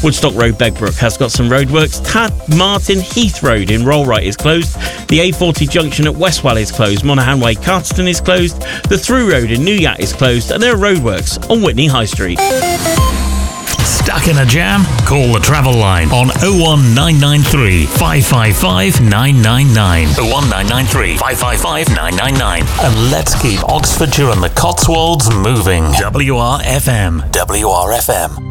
Woodstock Road, Begbrook has got some roadworks. Tad Martin Heath Road in Rollright is closed. The A40 junction at Westwell is closed. Monaghan Way, Carterton is closed. The Through Road in Newyatt is closed. And there are roadworks on Whitney High Street. Stuck in a jam? Call the travel line on 01993 555 999. 01993 555 999. And let's keep Oxfordshire and the Cotswolds moving. WRFM. WRFM.